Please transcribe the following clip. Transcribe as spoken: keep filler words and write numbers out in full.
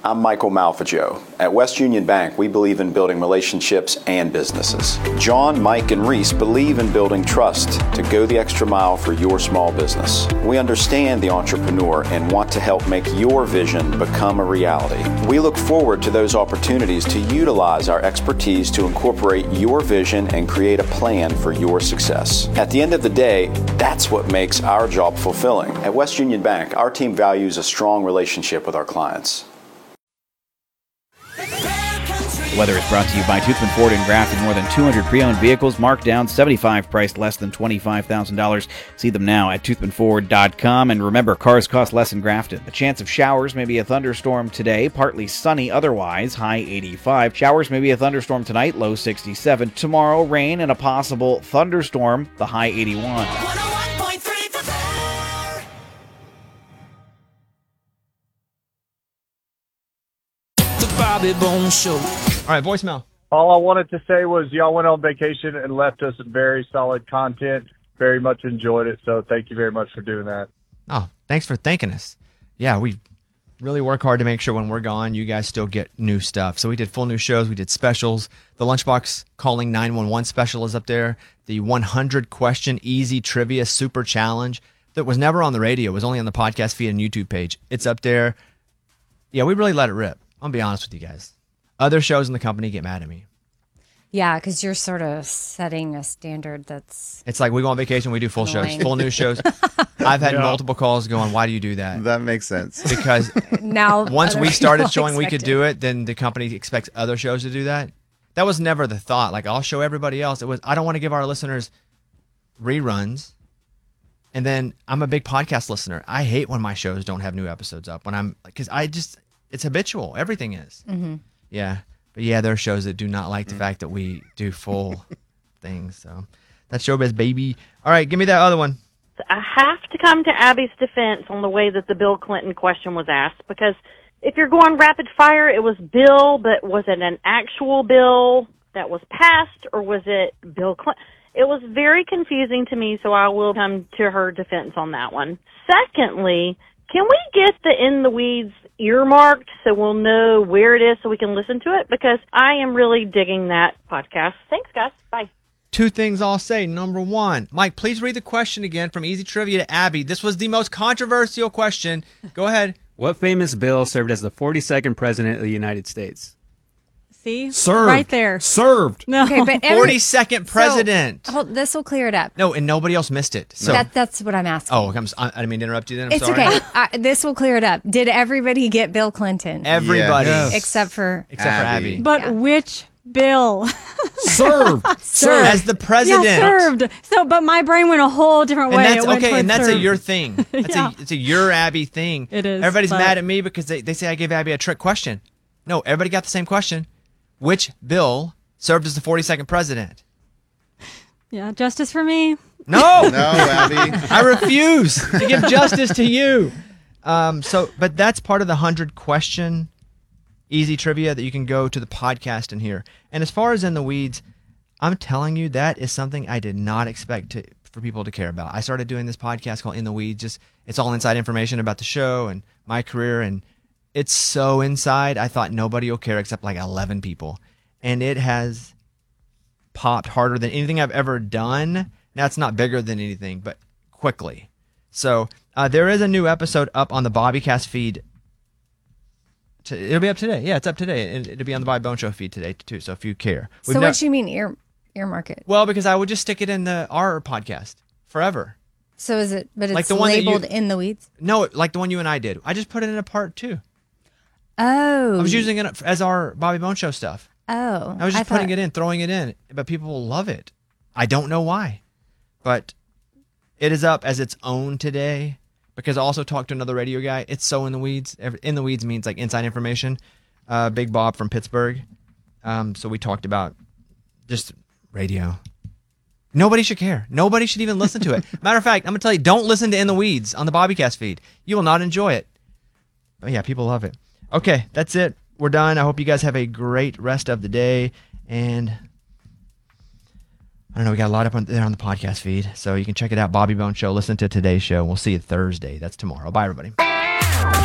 I'm Michael Malfaggio. At West Union Bank, we believe in building relationships and businesses. John, Mike, and Reese believe in building trust to go the extra mile for your small business. We understand the entrepreneur and want to help make your vision become a reality. We look forward to those opportunities to utilize our expertise to incorporate your vision and create a plan for your success. At the end of the day, that's what makes our job fulfilling. At West Union Bank, our team values a strong relationship with our clients. Weather is brought to you by Toothman Ford in Grafton. More than two hundred pre-owned vehicles marked down, seventy-five priced less than twenty-five thousand dollars. See them now at toothman ford dot com. And remember, cars cost less in Grafton. A chance of showers, maybe a thunderstorm today. Partly sunny otherwise, high eighty-five. Showers, maybe a thunderstorm tonight, low sixty-seven. Tomorrow, rain and a possible thunderstorm, the high eighty-one. Bobby Bones Show. All right, voicemail. All I wanted to say was y'all went on vacation and left us very solid content. Very much enjoyed it, so thank you very much for doing that. Oh, thanks for thanking us. Yeah, we really work hard to make sure when we're gone, you guys still get new stuff. So we did full new shows. We did specials. The Lunchbox Calling nine one one special is up there. The one hundred question easy trivia super challenge that was never on the radio. It was only on the podcast feed and YouTube page. It's up there. Yeah, we really let it rip. I'll be honest with you guys. Other shows in the company get mad at me. Yeah, because you're sort of setting a standard that's... It's like we go on vacation, we do full annoying. shows, full news shows. I've had Yeah. multiple calls going, why do you do that? That makes sense. Because now once other we started people showing we expect could do it, then the company expects other shows to do that. That was never the thought. Like, I'll show everybody else. It was, I don't want to give our listeners reruns. And then I'm a big podcast listener. I hate when my shows don't have new episodes up. When I'm, because I just... It's habitual. Everything is. Mm-hmm. Yeah. But yeah, there are shows that do not like the fact that we do full things. So that's Showbiz, baby. All right, give me that other one. I have to come to Abby's defense on the way that the Bill Clinton question was asked, because if you're going rapid fire, it was Bill, but was it an actual bill that was passed, or was it Bill Clinton? It was very confusing to me, so I will come to her defense on that one. Secondly, can we get the In the Weeds earmarked so we'll know where it is so we can listen to it? Because I am really digging that podcast. Thanks, guys. Bye. Two things I'll say. Number one, Mike, please read the question again from Easy Trivia to Abby. This was the most controversial question. Go ahead. What famous bill served as the forty-second president of the United States? See? Served. Right there. Served. No. Okay, but every, forty-second president. So, hold, this will clear it up. No, and nobody else missed it. So. that, that's what I'm asking. Oh, I'm, I didn't mean to interrupt you then. I'm it's sorry. okay. I, this will clear it up. Did everybody get Bill Clinton? Everybody. Yes. Except for... Except Abby. for Abby. But Yeah. which bill? Served. Served. As the president. Yeah, served. So, but my brain went a whole different And way. that's It went okay, towards and that's served. a your thing. That's Yeah. a it's a your Abby thing. It is, Everybody's but- mad at me because they, they say I gave Abby a trick question. No, everybody got the same question. Which bill served as the forty-second president? Yeah, justice for me. No, No, Abby. I refuse to give justice to you. Um, so, but that's part of the hundred question easy trivia that you can go to the podcast and hear. And as far as In the Weeds, I'm telling you, that is something I did not expect to for people to care about. I started doing this podcast called In the Weeds. Just it's all inside information about the show and my career, and it's so inside. I thought nobody will care except like eleven people, and it has popped harder than anything I've ever done. Now it's not bigger than anything, but quickly. So uh, there is a new episode up on the Bobbycast feed. To, it'll be up today. Yeah, it's up today. It, it'll be on the Bobby Bone Show feed today too. So if you care, We've So nev- what do you mean ear earmark it? well, because I would just stick it in the our podcast forever. So is it, but it's Like the one that you- labeled In the Weeds? No, like the one you and I did. I just put it in a part two. Oh. I was using it as our Bobby Bone Show stuff. Oh. I was just I putting thought- it in, throwing it in, but people will love it. I don't know why, but it is up as its own today because I also talked to another radio guy. It's so in the weeds. Every- In the weeds means like inside information. Uh, Big Bob from Pittsburgh. Um, so we talked about just radio. Nobody should care. Nobody should even listen to it. Matter of fact, I'm going to tell you, don't listen to In the Weeds on the Bobbycast feed. You will not enjoy it. But yeah, people love it. Okay, that's it. We're done. I hope you guys have a great rest of the day. And I don't know, we got a lot up on there on the podcast feed. So you can check it out, Bobby Bone Show. Listen to today's show. We'll see you Thursday. That's tomorrow. Bye, everybody.